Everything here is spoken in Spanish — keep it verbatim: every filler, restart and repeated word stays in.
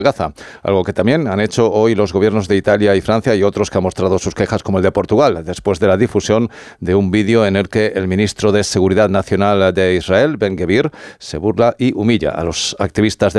Gaza, algo que también han hecho hoy los gobiernos de Italia y Francia y otros que han mostrado sus quejas, como el de Portugal, después de la difusión de un vídeo en el que el ministro de Seguridad Nacional de Israel, Ben Gvir, se burla y humilla a los activistas de